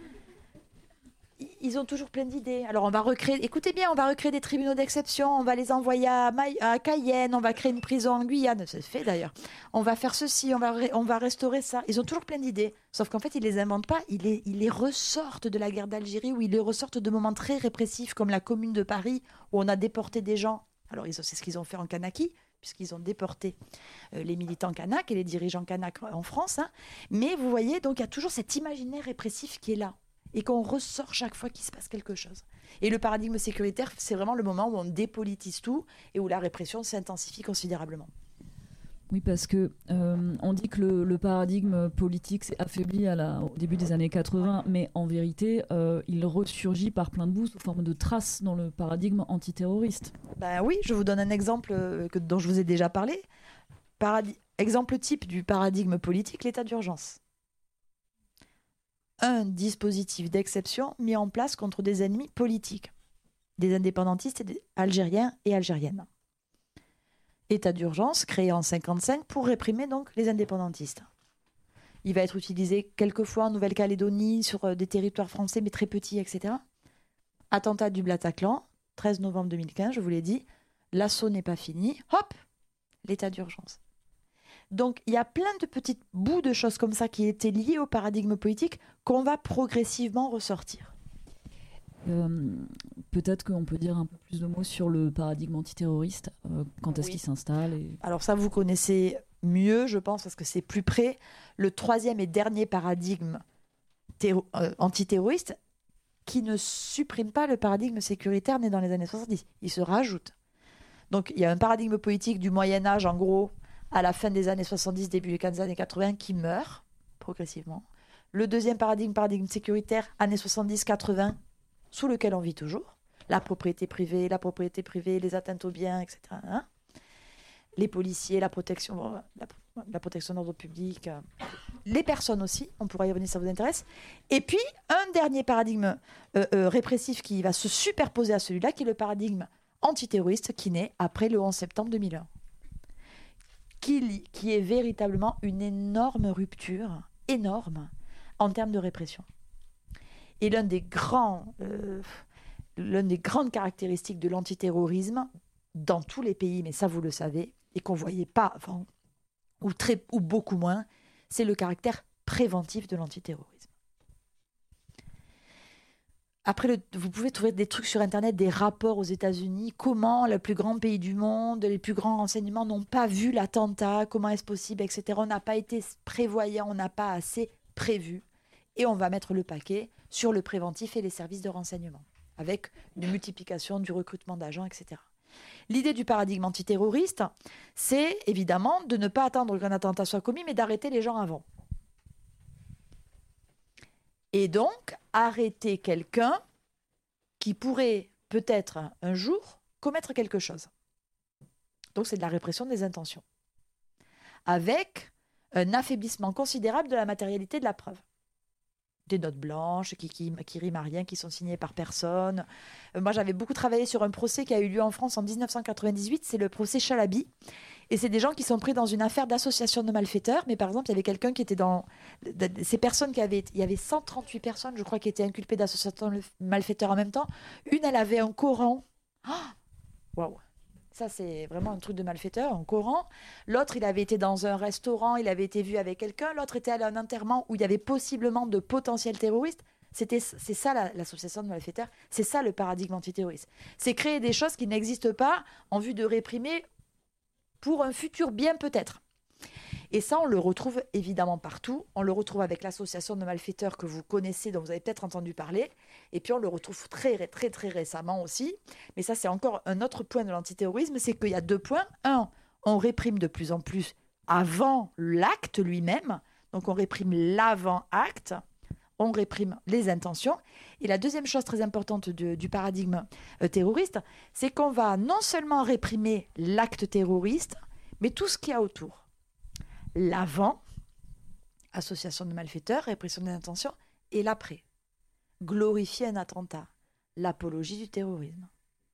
ils ont toujours plein d'idées. Alors on va recréer, écoutez bien, on va recréer des tribunaux d'exception, on va les envoyer à, Maï... à Cayenne, on va créer une prison en Guyane, c'est fait d'ailleurs. On va faire ceci, on va, ré... on va restaurer ça. Ils ont toujours plein d'idées, sauf qu'en fait ils les inventent pas, ils les, ils les ressortent de la guerre d'Algérie, ou ils les ressortent de moments très répressifs comme la Commune de Paris où on a déporté des gens. Alors c'est ce qu'ils ont fait en Kanaki, puisqu'ils ont déporté euh, les militants kanak et les dirigeants kanak en France. Hein. Mais vous voyez, donc il y a toujours cet imaginaire répressif qui est là, et qu'on ressort chaque fois qu'il se passe quelque chose. Et le paradigme sécuritaire, c'est vraiment le moment où on dépolitise tout et où la répression s'intensifie considérablement. Oui, parce que euh, on dit que le, le paradigme politique s'est affaibli à la, au début des années quatre-vingts, mais en vérité, euh, il ressurgit par plein de bouts sous forme de traces dans le paradigme antiterroriste. Ben oui, je vous donne un exemple que, dont je vous ai déjà parlé. Paradi- exemple type du paradigme politique, l'état d'urgence. Un dispositif d'exception mis en place contre des ennemis politiques, des indépendantistes et des algériens et algériennes. État d'urgence créé en cinquante-cinq pour réprimer donc les indépendantistes. Il va être utilisé quelquefois en Nouvelle-Calédonie, sur des territoires français mais très petits, et cetera. Attentat du Bataclan, treize novembre deux mille quinze, je vous l'ai dit, l'assaut n'est pas fini, hop, l'état d'urgence. Donc, il y a plein de petits bouts de choses comme ça qui étaient liés au paradigme politique qu'on va progressivement ressortir. Euh, peut-être qu'on peut dire un peu plus de mots sur le paradigme antiterroriste, euh, quand est-ce oui. qu'il s'installe et... Alors ça, vous connaissez mieux, je pense, parce que c'est plus près. Le troisième et dernier paradigme terro- euh, antiterroriste qui ne supprime pas le paradigme sécuritaire né dans les années soixante-dix. Il se rajoute. Donc, il y a un paradigme politique du Moyen-Âge, en gros, à la fin des années soixante-dix, début des années quatre-vingts, qui meurt progressivement. Le deuxième paradigme, paradigme sécuritaire, années soixante-dix quatre-vingts, sous lequel on vit toujours. La propriété privée, la propriété privée, les atteintes aux biens, et cetera. Hein, les policiers, la protection, bon, la, la protection d'ordre public, euh, les personnes aussi, on pourra y revenir si ça vous intéresse. Et puis, un dernier paradigme euh, euh, répressif qui va se superposer à celui-là, qui est le paradigme antiterroriste qui naît après le onze septembre deux mille un. Qui, qui est véritablement une énorme rupture, énorme, en termes de répression. Et l'un des grands, euh, l'une des grandes caractéristiques de l'antiterrorisme, dans tous les pays, mais ça vous le savez, et qu'on ne voyait pas, enfin, ou, très, ou beaucoup moins, c'est le caractère préventif de l'antiterrorisme. Après, le, vous pouvez trouver des trucs sur Internet, des rapports aux États-Unis, comment le plus grand pays du monde, les plus grands renseignements n'ont pas vu l'attentat, comment est-ce possible, et cetera. On n'a pas été prévoyant, on n'a pas assez prévu. Et on va mettre le paquet sur le préventif et les services de renseignement, avec une multiplication du recrutement d'agents, et cetera. L'idée du paradigme antiterroriste, c'est évidemment de ne pas attendre qu'un attentat soit commis, mais d'arrêter les gens avant. Et donc, arrêter quelqu'un qui pourrait peut-être un jour commettre quelque chose. Donc, c'est de la répression des intentions. Avec un affaiblissement considérable de la matérialité de la preuve. Des notes blanches qui, qui, qui riment à rien, qui sont signées par personne. Euh, moi, j'avais beaucoup travaillé sur un procès qui a eu lieu en France en dix-neuf cent quatre-vingt-dix-huit, c'est le procès Chalabi. Et c'est des gens qui sont pris dans une affaire d'association de malfaiteurs. Mais par exemple, il y avait quelqu'un qui était dans... Ces personnes qui avaient... Il y avait cent trente-huit personnes, je crois, qui étaient inculpées d'association de malfaiteurs en même temps. Une, elle avait un Coran. Waouh wow. Ça, c'est vraiment un truc de malfaiteur, un Coran. L'autre, il avait été dans un restaurant, il avait été vu avec quelqu'un. L'autre était allé à un enterrement où il y avait possiblement de potentiels terroristes. C'était, c'est ça la, l'association de malfaiteurs. C'est ça le paradigme antiterroriste. C'est créer des choses qui n'existent pas en vue de réprimer pour un futur bien peut-être. Et ça, on le retrouve évidemment partout. On le retrouve avec l'association de malfaiteurs que vous connaissez, dont vous avez peut-être entendu parler. Et puis, on le retrouve très, très, très récemment aussi. Mais ça, c'est encore un autre point de l'antiterrorisme, c'est qu'il y a deux points. Un, on réprime de plus en plus avant l'acte lui-même. Donc, on réprime l'avant-acte. On réprime les intentions. Et la deuxième chose très importante de, du paradigme euh, terroriste, c'est qu'on va non seulement réprimer l'acte terroriste, mais tout ce qu'il y a autour. L'avant, association de malfaiteurs, répression des intentions, et l'après, glorifier un attentat, l'apologie du terrorisme.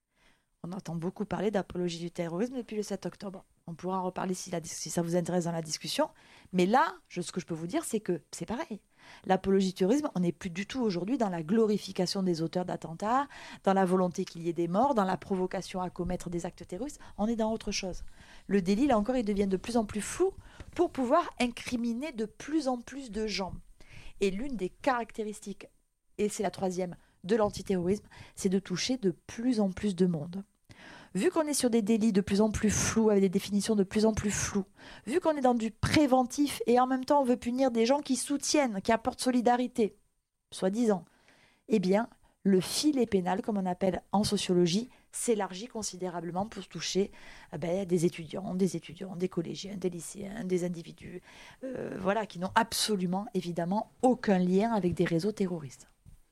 On entend beaucoup parler d'apologie du terrorisme depuis le sept octobre. On pourra en reparler si, la, si ça vous intéresse dans la discussion. Mais là, je, ce que je peux vous dire, c'est que c'est pareil. L'apologie du terrorisme, on n'est plus du tout aujourd'hui dans la glorification des auteurs d'attentats, dans la volonté qu'il y ait des morts, dans la provocation à commettre des actes terroristes. On est dans autre chose. Le délit, là encore, il devient de plus en plus flou pour pouvoir incriminer de plus en plus de gens. Et l'une des caractéristiques, et c'est la troisième, de l'antiterrorisme, c'est de toucher de plus en plus de monde. Vu qu'on est sur des délits de plus en plus flous, avec des définitions de plus en plus floues, vu qu'on est dans du préventif et en même temps on veut punir des gens qui soutiennent, qui apportent solidarité, soi-disant, eh bien, le filet pénal, comme on appelle en sociologie, s'élargit considérablement pour toucher eh ben, des étudiants, des étudiants, des collégiens, des lycéens, des individus, euh, voilà, qui n'ont absolument, évidemment, aucun lien avec des réseaux terroristes.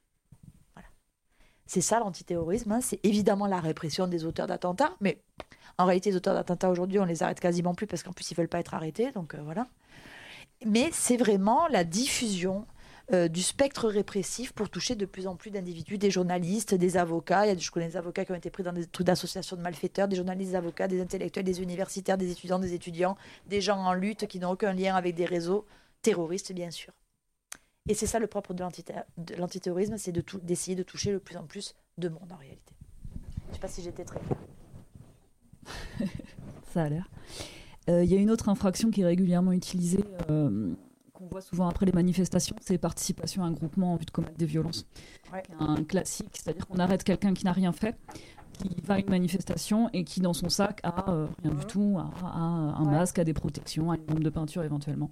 C'est ça l'antiterrorisme, hein. C'est évidemment la répression des auteurs d'attentats, mais en réalité les auteurs d'attentats aujourd'hui on les arrête quasiment plus parce qu'en plus ils ne veulent pas être arrêtés, donc euh, voilà. Mais c'est vraiment la diffusion euh, du spectre répressif pour toucher de plus en plus d'individus, des journalistes, des avocats. Il y a, je connais des avocats qui ont été pris dans des trucs d'associations de malfaiteurs, des journalistes, des avocats, des intellectuels, des universitaires, des étudiants, des étudiants, des gens en lutte qui n'ont aucun lien avec des réseaux terroristes bien sûr. Et c'est ça le propre de, l'antité- de l'antiterrorisme, c'est de tout, d'essayer de toucher le plus en plus de monde en réalité. Je ne sais pas si j'étais très claire. Ça a l'air. Il euh, y a une autre infraction qui est régulièrement utilisée, euh, qu'on voit souvent après les manifestations, c'est participation à un groupement en vue de commettre des violences. Ouais. Un classique, c'est-à-dire qu'on arrête quelqu'un qui n'a rien fait, qui va à une manifestation et qui dans son sac a euh, rien mmh. du tout, a, a un ouais. masque, a des protections, a une bombe de peinture éventuellement.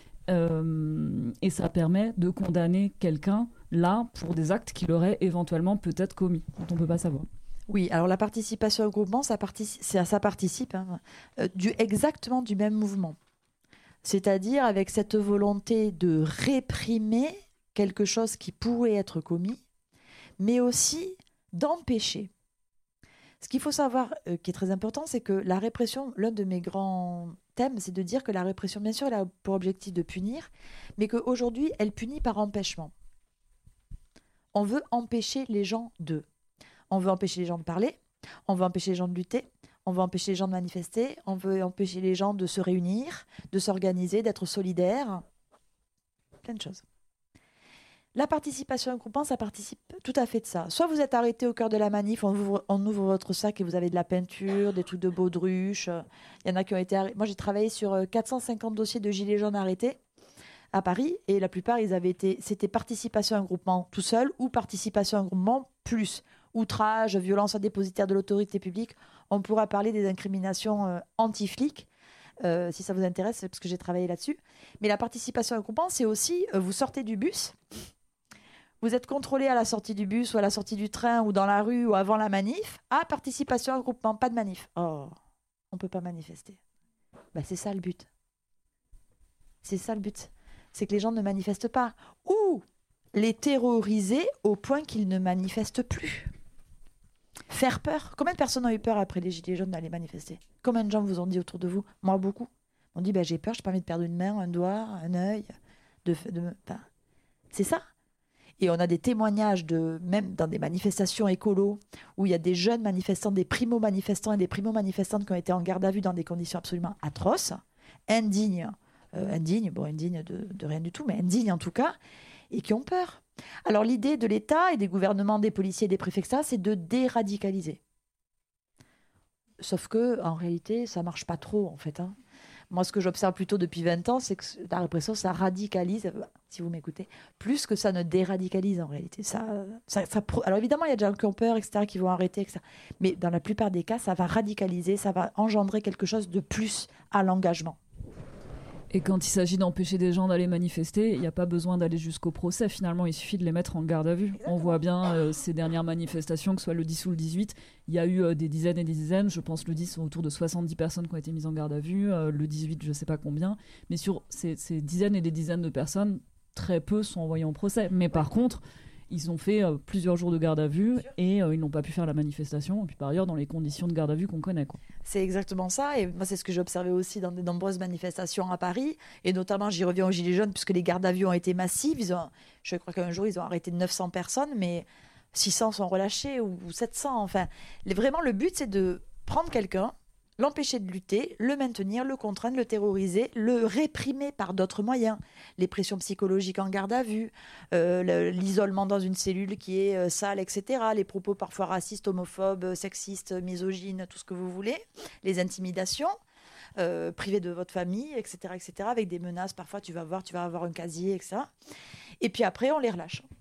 Euh, et ça permet de condamner quelqu'un là pour des actes qu'il aurait éventuellement peut-être commis, dont on ne peut pas savoir. Oui, alors la participation au groupement, ça participe, ça participe hein, euh, du, exactement du même mouvement. C'est-à-dire avec cette volonté de réprimer quelque chose qui pourrait être commis, mais aussi d'empêcher. Ce qu'il faut savoir, euh, qui est très important, c'est que la répression, l'un de mes grands thèmes, c'est de dire que la répression, bien sûr, elle a pour objectif de punir, mais qu'aujourd'hui, elle punit par empêchement. On veut empêcher les gens de. On veut empêcher les gens de parler, on veut empêcher les gens de lutter, on veut empêcher les gens de manifester, on veut empêcher les gens de se réunir, de s'organiser, d'être solidaires. Plein de choses. La participation à un groupement, ça participe tout à fait de ça. Soit vous êtes arrêté au cœur de la manif, on ouvre, on ouvre votre sac et vous avez de la peinture, des trucs de baudruche. Il y en a qui ont été arrêtés. Moi, j'ai travaillé sur quatre cent cinquante dossiers de gilets jaunes arrêtés à Paris et la plupart, ils avaient été, c'était participation à un groupement tout seul ou participation à un groupement plus outrage, violence à dépositaire de l'autorité publique. On pourra parler des incriminations euh, anti-flics. Euh, si ça vous intéresse, parce que j'ai travaillé là-dessus. Mais la participation à un groupement, c'est aussi, euh, vous sortez du bus, vous êtes contrôlé à la sortie du bus ou à la sortie du train ou dans la rue ou avant la manif. Ah, participation à un groupement, pas de manif. Oh, on ne peut pas manifester. Bah, c'est ça le but. C'est ça le but. C'est que les gens ne manifestent pas. Ou les terroriser au point qu'ils ne manifestent plus. Faire peur. Combien de personnes ont eu peur après les gilets jaunes d'aller manifester? Combien de gens vous ont dit autour de vous? Moi, beaucoup. On dit, bah, j'ai peur, je n'ai pas envie de perdre une main, un doigt, un œil. De, de, enfin, c'est ça. Et on a des témoignages, de, même dans des manifestations écolos, où il y a des jeunes manifestants, des primo-manifestants et des primo-manifestantes qui ont été en garde à vue dans des conditions absolument atroces, indignes, euh, indignes, bon, indignes de, de rien du tout, mais indignes en tout cas, et qui ont peur. Alors l'idée de l'État et des gouvernements, des policiers et des préfets, ça, c'est de déradicaliser. Sauf que en réalité, ça marche pas trop, en fait. Hein. Moi, ce que j'observe plutôt depuis vingt ans, c'est que la répression, ça radicalise, si vous m'écoutez, plus que ça ne déradicalise en réalité. Ça, ça, ça pro... Alors évidemment, il y a des gens qui ont peur, et cetera, qui vont arrêter, et cetera. Mais dans la plupart des cas, ça va radicaliser, ça va engendrer quelque chose de plus à l'engagement. Et quand il s'agit d'empêcher des gens d'aller manifester, il n'y a pas besoin d'aller jusqu'au procès. Finalement, il suffit de les mettre en garde à vue. Exactement. On voit bien euh, ces dernières manifestations, que ce soit le dix ou le dix-huit, il y a eu euh, des dizaines et des dizaines. Je pense que le dix, autour de soixante-dix personnes qui ont été mises en garde à vue. Euh, le dix-huit, je ne sais pas combien. Mais sur ces, ces dizaines et des dizaines de personnes, très peu sont envoyés en procès. Mais par contre, ils ont fait euh, plusieurs jours de garde à vue et euh, ils n'ont pas pu faire la manifestation. Et puis par ailleurs, dans les conditions de garde à vue qu'on connaît, quoi. C'est exactement ça. Et moi, c'est ce que j'ai observé aussi dans de nombreuses manifestations à Paris. Et notamment, j'y reviens aux Gilets jaunes, puisque les gardes à vue ont été massives. Ils ont, je crois qu'un jour, ils ont arrêté neuf cents personnes, mais six cents sont relâchés ou sept cents. Enfin, les, vraiment, le but, c'est de prendre quelqu'un, l'empêcher de lutter, le maintenir, le contraindre, le terroriser, le réprimer par d'autres moyens. Les pressions psychologiques en garde à vue, euh, le, l'isolement dans une cellule qui est euh, sale, et cetera. Les propos parfois racistes, homophobes, sexistes, misogynes, tout ce que vous voulez. Les intimidations, euh, priver de votre famille, et cetera, et cetera. Avec des menaces, parfois tu vas voir, tu vas avoir un casier, et cetera. Et puis après, on les relâche.